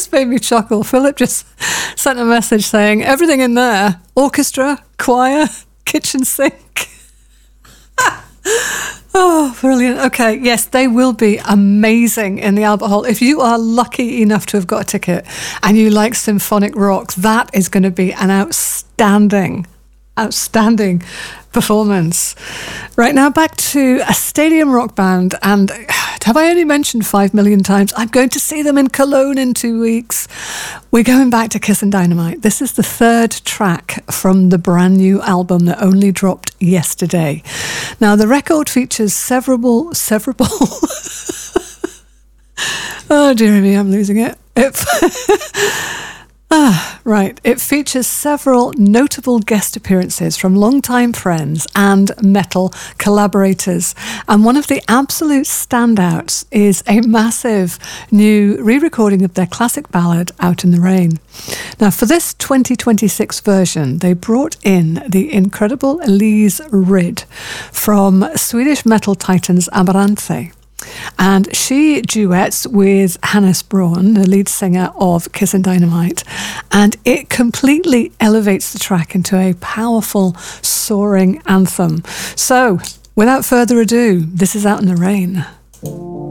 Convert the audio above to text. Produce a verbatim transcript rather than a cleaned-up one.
just made me chuckle. Philip just sent a message saying, everything in there, orchestra, choir, kitchen sink. Oh, brilliant. Okay, yes, they will be amazing in the Albert Hall. If you are lucky enough to have got a ticket and you like symphonic rock, that is going to be an outstanding, outstanding performance. Right now, back to a stadium rock band. And have I only mentioned five million times? I'm going to see them in Cologne in two weeks. We're going back to Kiss and Dynamite. This is the third track from the brand new album that only dropped yesterday. Now, the record features several, several, oh, dear me, I'm losing it. it Ah, right. It features several notable guest appearances from longtime friends and metal collaborators. And one of the absolute standouts is a massive new re-recording of their classic ballad, Out in the Rain. Now, for this twenty twenty-six version, they brought in the incredible Elise Ryd from Swedish metal titans Amaranthe. And she duets with Hannes Braun, the lead singer of Kiss and Dynamite, and it completely elevates the track into a powerful, soaring anthem. So, without further ado, this is Out in the Rain.